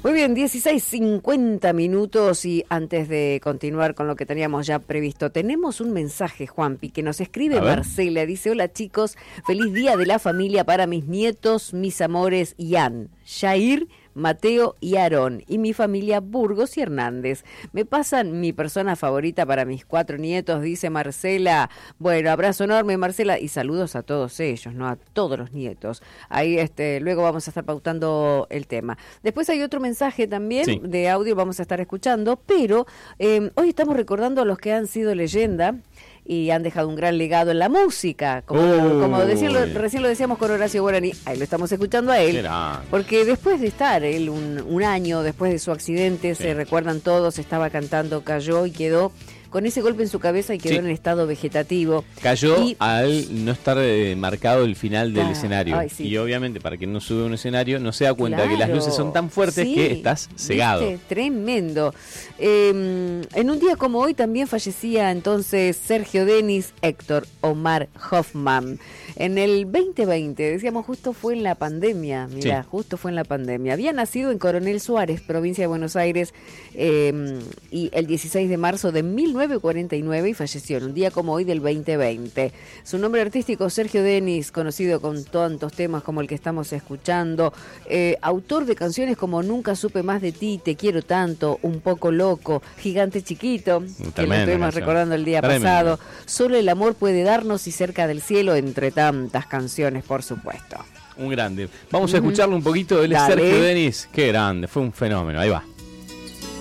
Muy bien, 16:50 minutos y antes de continuar con lo que teníamos ya previsto, tenemos un mensaje, Juanpi, que nos escribe Marcela. Dice, hola chicos, feliz día de la familia para mis nietos, mis amores, Ian, Jair, Mateo y Aarón, y mi familia Burgos y Hernández. Me pasan mi persona favorita para mis 4 nietos, dice Marcela. Bueno, abrazo enorme, Marcela, y saludos a todos ellos, ¿no? A todos los nietos. Ahí luego vamos a estar pautando el tema. Después hay otro mensaje también de audio, vamos a estar escuchando, pero hoy estamos recordando a los que han sido leyenda y han dejado un gran legado en la música, como recién lo decíamos con Horacio Guarani, ahí lo estamos escuchando a él, porque después de estar él un año después de su accidente, se recuerdan todos, estaba cantando, cayó y quedó con ese golpe en su cabeza y quedó en estado vegetativo. Cayó al no estar marcado el final del escenario. Y obviamente para quien no sube a un escenario no se da cuenta que las luces son tan fuertes que estás cegado. Tremendo. En un día como hoy también fallecía entonces Sergio Denis, Héctor Omar Hoffman. En el 2020, decíamos, justo fue en la pandemia, justo fue en la pandemia. Había nacido en Coronel Suárez, provincia de Buenos Aires, y el 16 de marzo de 1949 y falleció en un día como hoy del 2020. Su nombre artístico, Sergio Denis, conocido con tantos temas como el que estamos escuchando, autor de canciones como Nunca supe más de ti, Te quiero tanto, Un poco loco, Gigante chiquito, que lo estuvimos recordando el día pasado, Solo el amor puede darnos y Cerca del cielo, entre tantas canciones, por supuesto. Un grande. Vamos a escucharlo un poquito. Él es Sergio Denis. Qué grande, fue un fenómeno. Ahí va.